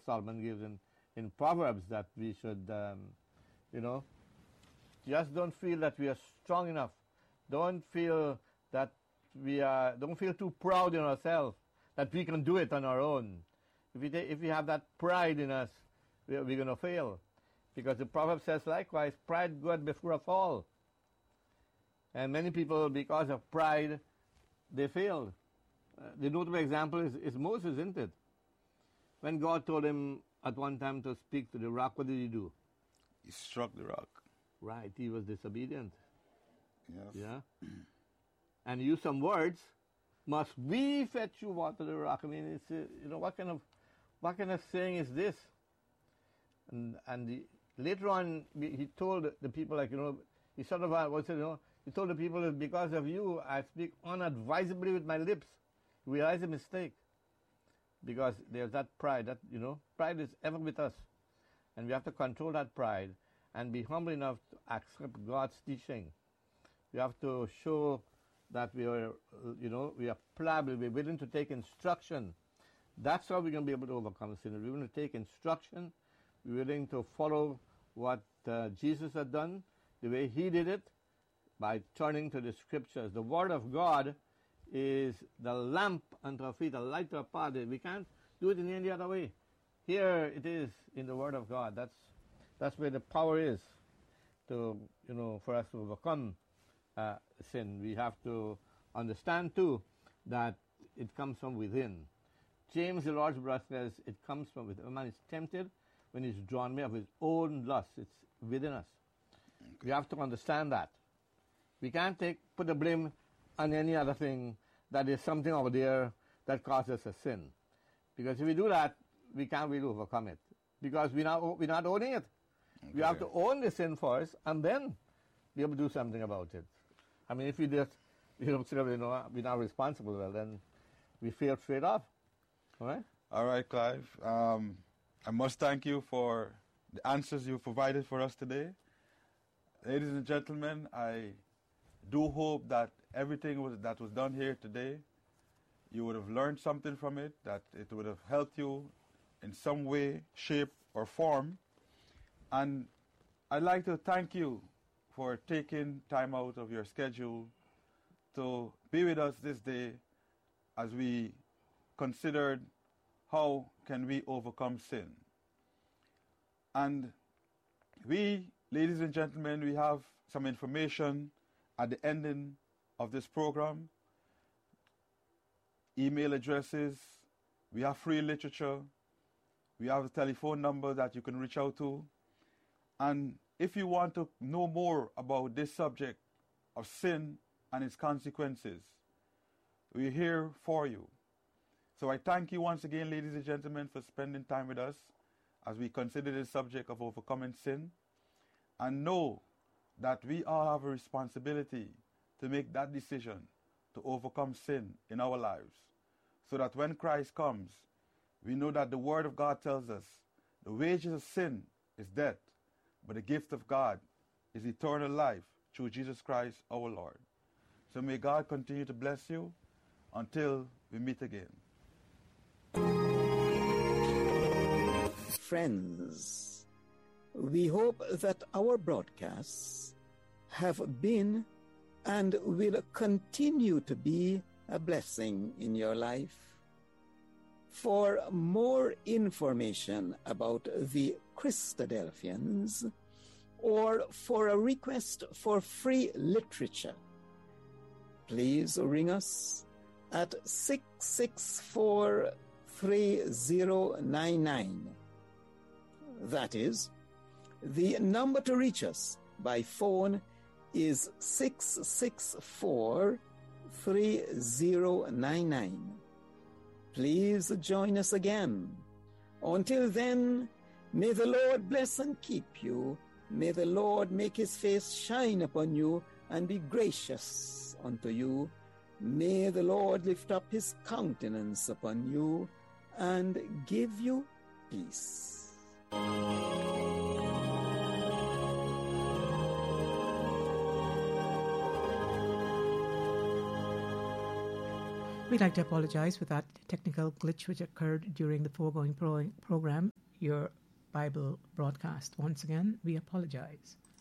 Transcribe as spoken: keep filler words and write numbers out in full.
Solomon gives in, in Proverbs, that we should, um, you know, just don't feel that we are strong enough. Don't feel that we are, don't feel too proud in ourselves that we can do it on our own. If we, if we have that pride in us, we're, we're going to fail. Because the proverb says likewise, pride goeth before a fall. And many people, because of pride, they failed. Uh, the notable example is, is Moses, isn't it? When God told him at one time to speak to the rock, what did he do? He struck the rock. Right, he was disobedient. Yes. Yeah. And he used some words. Must we fetch you water to the rock? I mean, it's uh, you know, what kind of what kind of saying is this? And and the, later on, he told the people, like, you know, he sort of uh, what's it, you know, he told the people that because of you, I speak unadvisably with my lips. He realized a mistake, because there's that pride. That, you know, pride is ever with us, and we have to control that pride and be humble enough to accept God's teaching. We have to show that we are, you know, we are pliable, we're willing to take instruction. That's how we're going to be able to overcome sin. We're willing to take instruction. We're willing to follow what uh, Jesus had done, the way he did it, by turning to the scriptures. The word of God is the lamp unto our feet, a light to our path. We can't do it in any other way. Here it is in the word of God. That's that's where the power is to, you know, for us to overcome Uh, sin. We have to understand too that it comes from within. James, the Lord's brother, says it comes from within. A man is tempted when he's drawn by of his own lust. It's within us. Okay. We have to understand that. We can't take put the blame on any other thing, that there's something over there that causes a sin. Because if we do that, we can't really overcome it. Because we're not, we're not owning it. Okay. We have to own the sin first and then be able to do something about it. I mean, if we just, you know, you know, we're not responsible, well, then we fail straight off. All right? All right, Clive. Um, I must thank you for the answers you provided for us today. Ladies and gentlemen, I do hope that everything was, that was done here today, you would have learned something from it, that it would have helped you in some way, shape, or form. And I'd like to thank you for taking time out of your schedule to be with us this day as we considered how can we overcome sin. And we, ladies and gentlemen, we have some information at the ending of this program. Email addresses, we have free literature, we have a telephone number that you can reach out to. And if you want to know more about this subject of sin and its consequences, we're here for you. So I thank you once again, ladies and gentlemen, for spending time with us as we consider the subject of overcoming sin. And know that we all have a responsibility to make that decision to overcome sin in our lives, so that when Christ comes, we know that the Word of God tells us the wages of sin is death, but the gift of God is eternal life through Jesus Christ our Lord. So may God continue to bless you until we meet again. Friends, we hope that our broadcasts have been and will continue to be a blessing in your life. For more information about the Christadelphians, or for a request for free literature, please ring us at six six four, three zero nine nine. That is, the number to reach us by phone is six six four, three zero nine nine. Please join us again. Until then, may the Lord bless and keep you. May the Lord make his face shine upon you and be gracious unto you. May the Lord lift up his countenance upon you and give you peace. We'd like to apologize for that technical glitch which occurred during the foregoing pro- program, your Bible broadcast. Once again, we apologize.